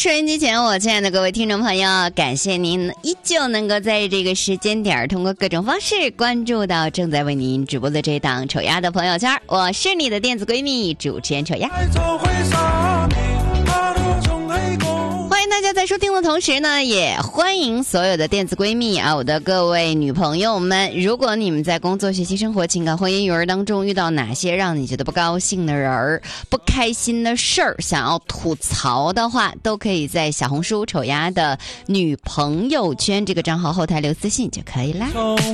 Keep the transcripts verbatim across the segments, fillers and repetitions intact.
收音机前，我亲爱的各位听众朋友，感谢您依旧能够在这个时间点通过各种方式关注到正在为您直播的这档丑丫的朋友圈。我是你的电子闺蜜主持人丑丫。欢迎大家在收听的同时呢，也欢迎所有的电子闺蜜啊，我的各位女朋友们，如果你们在工作、学习、生活、情感、婚姻、育儿当中遇到哪些让你觉得不高兴的人儿、不开心的事儿，想要吐槽的话，都可以在小红书丑丫的女朋友圈这个账号后台留私信就可以啦。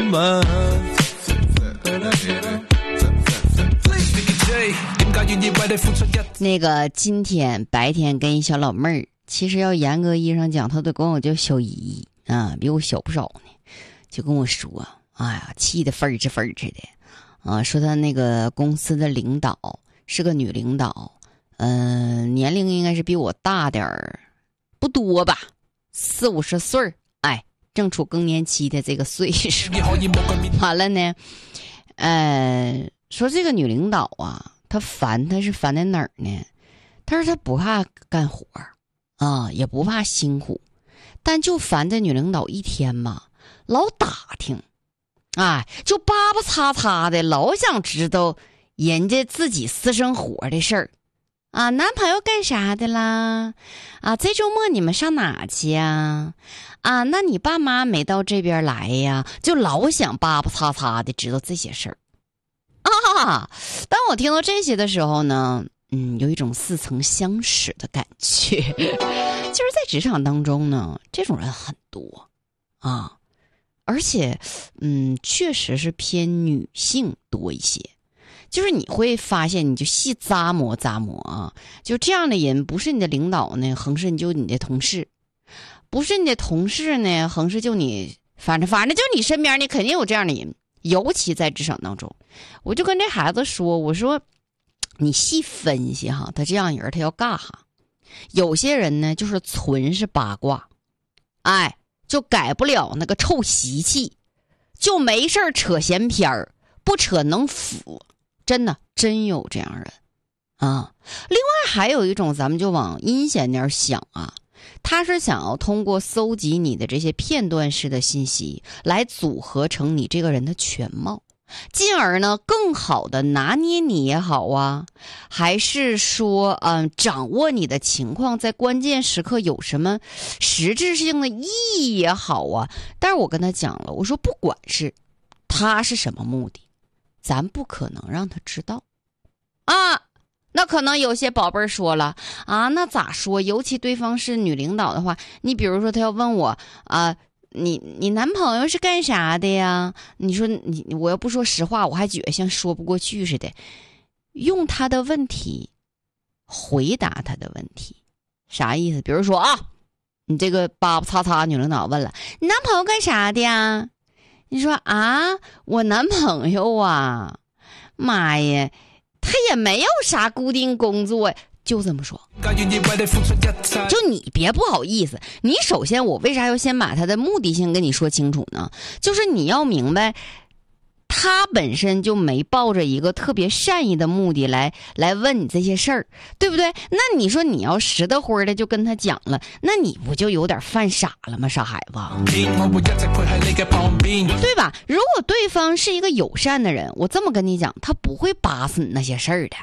那个今天白天跟一小老妹儿，其实要严格意义上讲，她都管我叫小姨啊，比我小不少呢。就跟我说，哎呀，气得分儿哧分儿哧的啊，说她那个公司的领导是个女领导，嗯、呃，年龄应该是比我大点儿，不多吧，四五十岁儿，哎，正处更年期的这个岁数。完了呢，呃，说这个女领导啊，她烦，她是烦在哪儿呢？她说她不怕干活啊，也不怕辛苦，但就烦这女领导一天吧，老打听，哎，就巴巴擦擦的，老想知道人家自己私生活的事儿啊，男朋友干啥的啦？啊，这周末你们上哪去呀？啊，那你爸妈没到这边来呀？就老想巴巴擦擦的知道这些事儿啊。当我听到这些的时候呢，嗯，有一种似曾相识的感觉。就是在职场当中呢，这种人很多啊，而且嗯，确实是偏女性多一些。就是你会发现，你就细咂摸咂摸啊，就这样的人不是你的领导呢，横是你就你的同事，不是你的同事呢，横是就你，反正反正就你身边呢，肯定有这样的人。尤其在职场当中，我就跟这孩子说，我说你细分析哈，他这样人他要干哈？有些人呢就是纯是八卦，哎，就改不了那个臭习气，就没事儿扯闲篇儿，不扯能腐，真的真有这样人啊。另外还有一种，咱们就往阴险点想啊，他是想要通过搜集你的这些片段式的信息来组合成你这个人的全貌，进而呢更好的拿捏你也好啊，还是说嗯掌握你的情况，在关键时刻有什么实质性的意义也好啊。但是我跟他讲了，我说不管是他是什么目的，咱不可能让他知道啊。那可能有些宝贝儿说了啊，那咋说？尤其对方是女领导的话，你比如说他要问我啊，你你男朋友是干啥的呀？你说你我要不说实话，我还觉得像说不过去似的。用他的问题回答他的问题，啥意思？比如说啊，你这个巴巴擦擦女领导问了，你男朋友干啥的呀？你说啊，我男朋友啊，妈呀，他也没有啥固定工作，就这么说。就你别不好意思，你首先我为啥要先把他的目的性跟你说清楚呢？就是你要明白，他本身就没抱着一个特别善意的目的来来问你这些事儿，对不对？那你说你要实的灰的就跟他讲了，那你不就有点犯傻了吗？傻孩子，对吧？如果对方是一个友善的人，我这么跟你讲，他不会巴死你那些事儿的。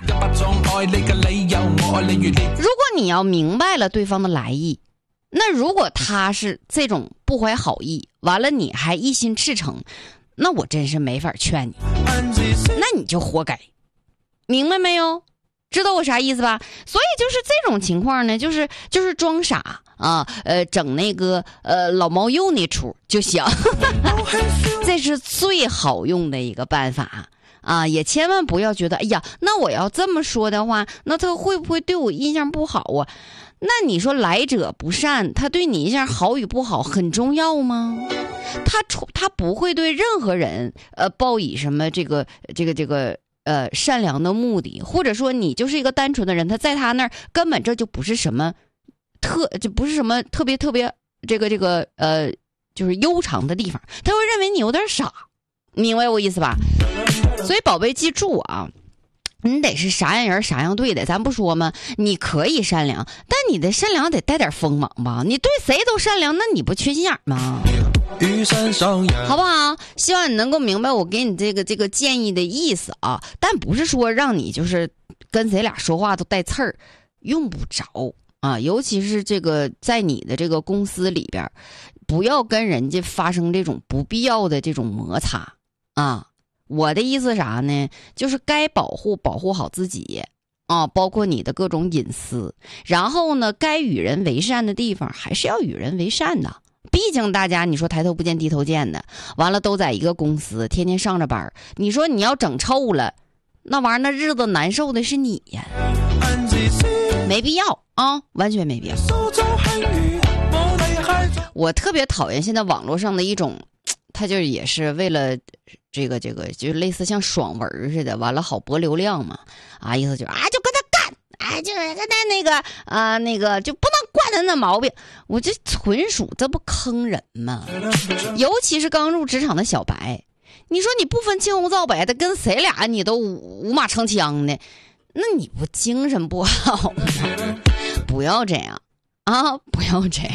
如果你要明白了对方的来意，那如果他是这种不怀好意，完了你还一心赤诚，那我真是没法劝你，那你就活该，明白没有？知道我啥意思吧？所以就是这种情况呢，就是就是装傻啊，呃，整那个呃老猫鼬那出就行，这是最好用的一个办法啊！也千万不要觉得，哎呀，那我要这么说的话，那他会不会对我印象不好啊？那你说来者不善，他对你印象好与不好很重要吗？他他不会对任何人呃抱以什么这个这个这个呃善良的目的，或者说你就是一个单纯的人，他在他那儿根本这就不是什么特就不是什么特别特别这个这个呃就是悠长的地方，他会认为你有点傻，明白我意思吧？所以宝贝记住啊， 你得是啥样人啥样对的，咱不说吗？你可以善良，但你的善良得带点锋芒吧？你对谁都善良，那你不缺心眼吗？好不好？希望你能够明白我给你这个这个建议的意思啊，但不是说让你就是跟谁俩说话都带刺儿，用不着啊。尤其是这个在你的这个公司里边，不要跟人家发生这种不必要的这种摩擦啊。我的意思啥呢？就是该保护保护好自己啊，包括你的各种隐私。然后呢，该与人为善的地方还是要与人为善的。毕竟大家你说抬头不见低头见的，完了都在一个公司，天天上着班，你说你要整臭了，那玩意儿那日子难受的是你呀，没必要啊，完全没必要。我特别讨厌现在网络上的一种。他就也是为了这个这个，就类似像爽文似的，完了好博流量嘛，啊，意思就是啊，就跟他干，哎，就是跟他那个啊、呃、那个就不能惯他那毛病，我这纯属这不坑人吗？尤其是刚入职场的小白，你说你不分青红皂白的跟谁俩你都五马撑枪的，那你不精神不好吗？不要这样。啊，不要这样，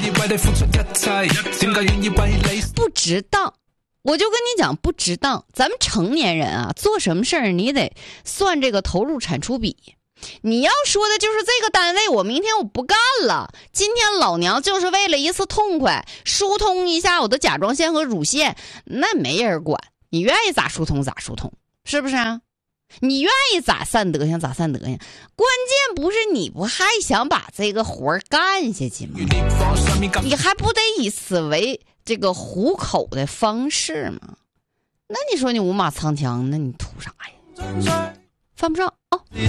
不值当。我就跟你讲，不值当。咱们成年人啊，做什么事儿你得算这个投入产出比。你要说的就是这个单位，我明天我不干了，今天老娘就是为了一次痛快，疏通一下我的甲状腺和乳腺，那没人管，你愿意咋疏通咋疏通，是不是啊？你愿意咋散德行咋散德行，关键不是你不还想把这个活干下去吗？你还不得以此为这个糊口的方式吗？那你说你五马长枪，那你图啥呀？犯不上啊、哦！